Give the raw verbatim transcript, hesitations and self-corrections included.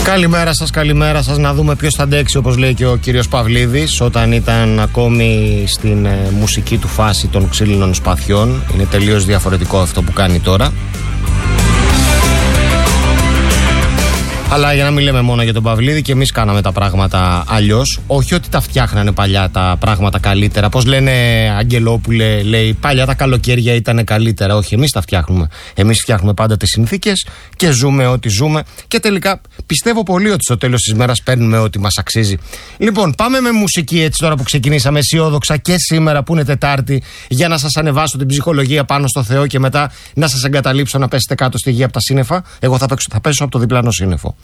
Καλημέρα σας, καλημέρα σας. Να δούμε ποιος θα αντέξει, όπως λέει και ο κύριος Παυλίδης, όταν ήταν ακόμη στην ε, μουσική του φάση των ξύλινων σπαθιών. Είναι τελείως διαφορετικό αυτό που κάνει τώρα. Αλλά για να μην λέμε μόνο για τον Παυλίδη, και εμείς κάναμε τα πράγματα αλλιώς. Όχι ότι τα φτιάχνανε παλιά τα πράγματα καλύτερα. Πώς λένε, Αγγελόπουλε, λέει, παλιά τα καλοκαίρια ήταν καλύτερα. Όχι, εμείς τα φτιάχνουμε. Εμείς φτιάχνουμε πάντα τις συνθήκες και ζούμε ό,τι ζούμε. Και τελικά πιστεύω πολύ ότι στο τέλος της μέρας παίρνουμε ό,τι μας αξίζει. Λοιπόν, πάμε με μουσική έτσι τώρα που ξεκινήσαμε αισιόδοξα και σήμερα που είναι Τετάρτη, για να σας ανεβάσω την ψυχολογία πάνω στο Θεό και μετά να σας εγκαταλείψω να πέσετε κάτω στη γη από τα σύννεφα. Εγώ θα, παίξω, θα πέσω από το διπλανό σύννεφο.